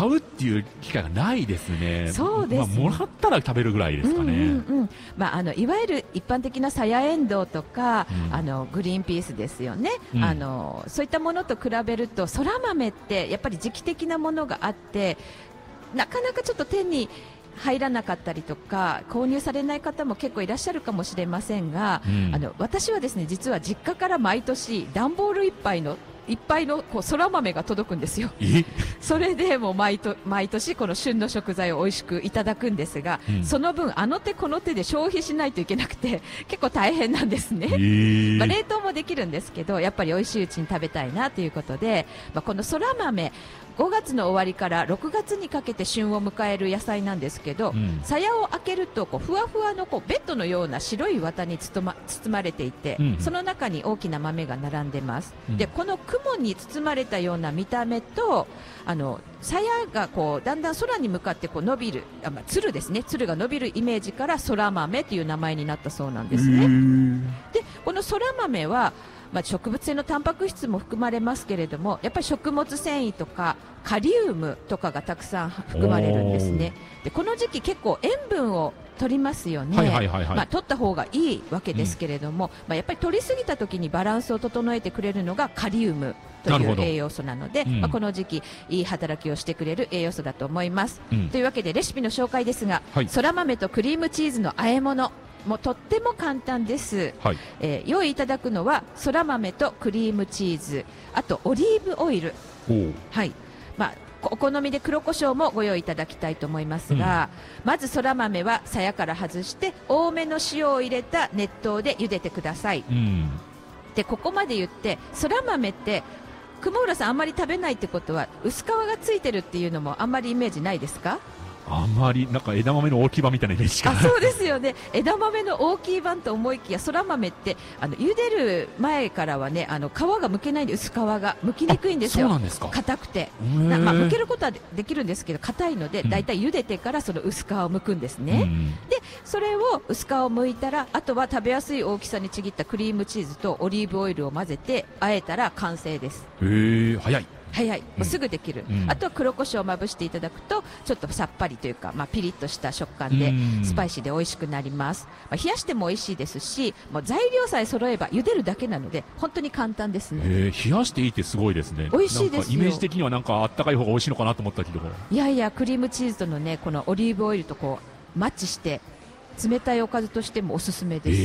買うっていう機会がないですね。 そうですね、 もらったら食べるぐらいですかね。 いわゆる一般的なさやえんどうとか、グリーンピースですよね、そういったものと比べるとそら豆ってやっぱり時期的なものがあってなかなかちょっと手に入らなかったりとか購入されない方も結構いらっしゃるかもしれませんが、私はですね実は実家から毎年段ボールいっぱいのそら豆が届くんですよ。それでもう毎年この旬の食材を美味しくいただくんですが、その分あの手この手で消費しないといけなくて結構大変なんですね。冷凍もできるんですけどやっぱり美味しいうちに食べたいなということで、このそら豆5月の終わりから6月にかけて旬を迎える野菜なんですけど、さやを開けるとふわふわのベッドのような白い綿に包まれていて、その中に大きな豆が並んでます。でこの雲に包まれたような見た目とさやがだんだん空に向かって伸びる鶴ですね、鶴が伸びるイメージからそら豆という名前になったそうなんですね。でこのそら豆は植物性のタンパク質も含まれますけれどもやっぱり食物繊維とかカリウムとかがたくさん含まれるんですね。でこの時期結構塩分を取りますよね。取った方がいいわけですけれども、やっぱり取りすぎた時にバランスを整えてくれるのがカリウムという栄養素なので、この時期いい働きをしてくれる栄養素だと思います。というわけでレシピの紹介ですが、そら豆とクリームチーズの和え物もうとっても簡単です。用意いただくのはそら豆とクリームチーズ、あとオリーブオイル、お好みで黒胡椒もご用意いただきたいと思いますが、まずそら豆はさやから外して多めの塩を入れた熱湯で茹でてください。でここまで言ってそら豆って雲浦さんあんまり食べないってことは薄皮がついてるっていうのもあんまりイメージないですか？ あんまりなんか枝豆の大きい版みたいなイメージしかない。 そうですよね、枝豆の大きい版と思いきやそら豆って茹でる前からはね皮が剥けないんで、薄皮が剥きにくいんですよ。硬くて剥けることはできるんですけど硬いのでだいたい茹でてからその薄皮を剥くんですね。でそれを薄皮を剥いたらあとは食べやすい大きさにちぎったクリームチーズとオリーブオイルを混ぜて和えたら完成です。 早い、 もうすぐできる。あとは黒胡椒をまぶしていただくとちょっとさっぱりというか、ピリッとした食感でスパイシーで美味しくなります。冷やしても美味しいですし、もう材料さえ揃えば茹でるだけなので本当に簡単ですね。 冷やしていいってすごいですね。 美味しいですよ。 イメージ的にはなんかあったかい方が美味しいのかなと思ったけど、 いやいやクリームチーズとのねこのオリーブオイルとマッチして冷たいおかずとしてもおすすめです。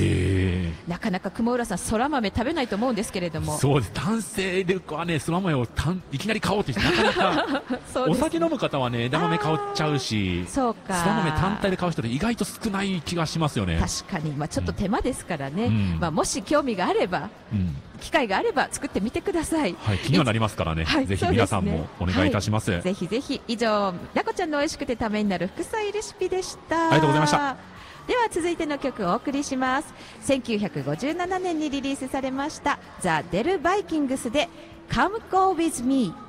なかなか雲浦さんそら豆食べないと思うんですけれども。 そうです、男性ではねそら豆をいきなり買おうってなかなかお酒飲む方はね枝豆買っちゃうし、そら豆単体で買う人で意外と少ない気がしますよね。 確かに、ちょっと手間ですからね、もし興味があれば、機会があれば作ってみてください。 気にはなりますからね、ぜひ皆さんもお願いいたします。 ぜひぜひ。以上なこちゃんの美味しくてためになる副菜レシピでした。 ありがとうございました。 では続いての曲をお送りします。1957年にリリースされましたザ・デル・バイキングスで Come Go With Me。